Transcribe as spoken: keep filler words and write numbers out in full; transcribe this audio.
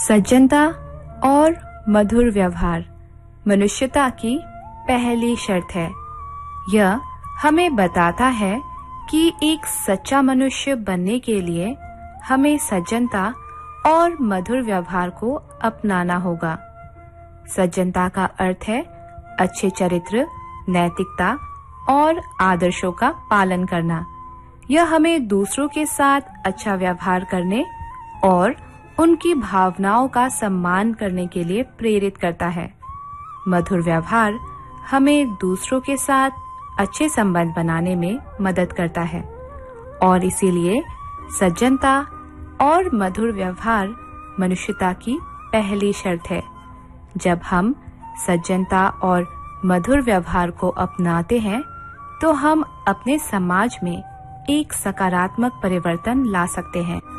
सज्जनता और मधुर व्यवहार मनुष्यता की पहली शर्त है। यह हमें बताता है कि एक सच्चा मनुष्य बनने के लिए हमें सज्जनता और मधुर व्यवहार को अपनाना होगा। सज्जनता का अर्थ है अच्छे चरित्र, नैतिकता और आदर्शों का पालन करना। यह हमें दूसरों के साथ अच्छा व्यवहार करने और उनकी भावनाओं का सम्मान करने के लिए प्रेरित करता है। मधुर व्यवहार हमें दूसरों के साथ अच्छे संबंध बनाने में मदद करता है और इसीलिए सज्जनता और मधुर व्यवहार मनुष्यता की पहली शर्त है। जब हम सज्जनता और मधुर व्यवहार को अपनाते हैं तो हम अपने समाज में एक सकारात्मक परिवर्तन ला सकते हैं।